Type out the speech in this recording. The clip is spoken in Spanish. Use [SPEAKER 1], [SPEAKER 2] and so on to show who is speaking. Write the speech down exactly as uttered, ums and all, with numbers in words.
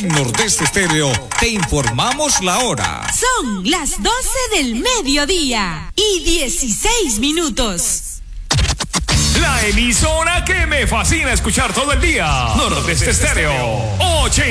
[SPEAKER 1] En Nordeste Estéreo te informamos la hora.
[SPEAKER 2] Son las doce del mediodía y dieciséis minutos.
[SPEAKER 3] La emisora que me fascina escuchar todo el día. Nordeste Estéreo. ochenta